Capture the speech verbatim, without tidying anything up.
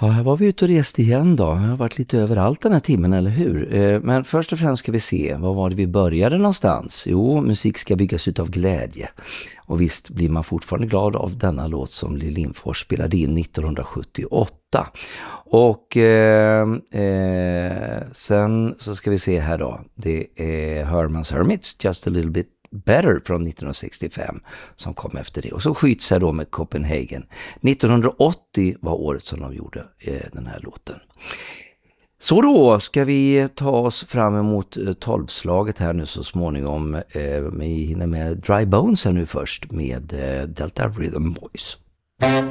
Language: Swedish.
Ja, här var vi ute och reste igen då. Jag har varit lite överallt den här timmen, eller hur? Eh, Men först och främst ska vi se, vad var det vi började någonstans? Jo, musik ska byggas ut av glädje. Och visst blir man fortfarande glad av denna låt som Lill Lindfors spelade in nittonhundrasjuttioåtta. Och eh, eh, sen så ska vi se här då. Det är Herman's Hermits, Just a Little Bit Better från nittonhundrasextiofem som kom efter det. Och så skjuts här då med Copenhagen. nittonhundraåttio var året som de gjorde eh, den här låten. Så då ska vi ta oss fram emot eh, tolvslaget här nu så småningom. Eh, vi hinner med Dry Bones här nu först med eh, Delta Rhythm Boys.